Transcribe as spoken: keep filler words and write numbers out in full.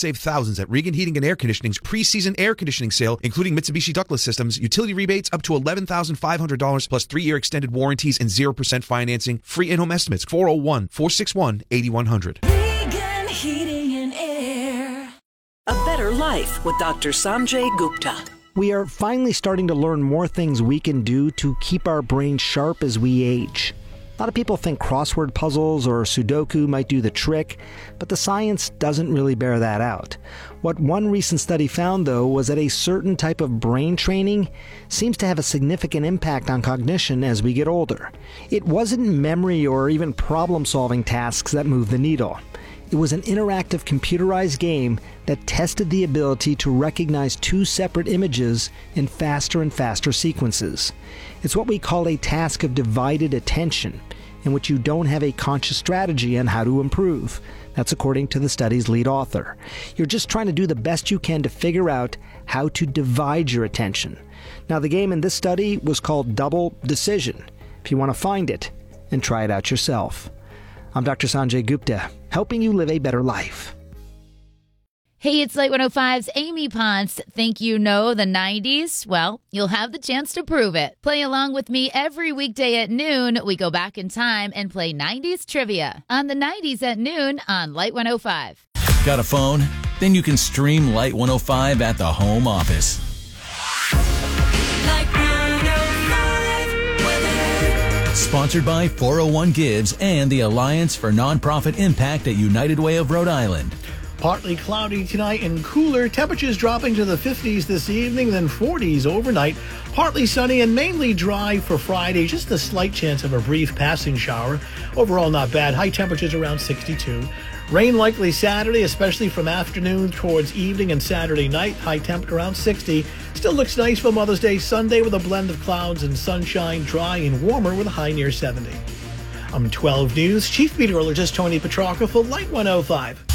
save thousands at Regan Heating and Air Conditioning's preseason air conditioning sale, including Mitsubishi ductless systems, utility rebates up to eleven thousand five hundred dollars plus three-year extended warranties and zero percent financing. Free in-home estimates, four oh one, four six one, eight one zero zero. Regan Heating and Air. A Better Life with Doctor Sanjay Gupta. We are finally starting to learn more things we can do to keep our brains sharp as we age. A lot of people think crossword puzzles or Sudoku might do the trick, but the science doesn't really bear that out. What one recent study found, though, was that a certain type of brain training seems to have a significant impact on cognition as we get older. It wasn't memory or even problem-solving tasks that moved the needle. It was an interactive computerized game that tested the ability to recognize two separate images in faster and faster sequences. It's what we call a task of divided attention, in which you don't have a conscious strategy on how to improve. That's according to the study's lead author. You're just trying to do the best you can to figure out how to divide your attention. Now, the game in this study was called Double Decision. If you want to find it and try it out yourself. I'm Doctor Sanjay Gupta, helping you live a better life. Hey, it's Light one oh five's Amy Ponce. Think you know the nineties? Well, you'll have the chance to prove it. Play along with me every weekday at noon. We go back in time and play nineties trivia on the nineties at noon on Light one oh five. Got a phone? Then you can stream Light one oh five at the home office. Light one oh five weather. Sponsored by four oh one Gives and the Alliance for Nonprofit Impact at United Way of Rhode Island. Partly cloudy tonight and cooler. Temperatures dropping to the fifties this evening, then forties overnight. Partly sunny and mainly dry for Friday. Just a slight chance of a brief passing shower. Overall, not bad. High temperatures around sixty-two. Rain likely Saturday, especially from afternoon towards evening and Saturday night. High temperature around sixty. Still looks nice for Mother's Day Sunday with a blend of clouds and sunshine, dry and warmer with a high near seventy. I'm twelve News Chief Meteorologist Tony Petrarca for Light one oh five.